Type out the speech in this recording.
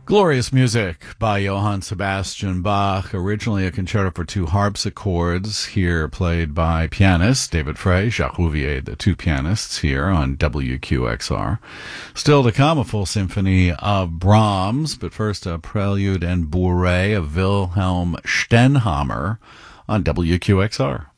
Glorious music by Johann Sebastian Bach, originally a concerto for two harpsichords, here played by pianist David Frey, Jacques Rouvier, the two pianists here on WQXR. Still to come, a full symphony of Brahms, but first a prelude and bourrée of Wilhelm Stenhammar on WQXR.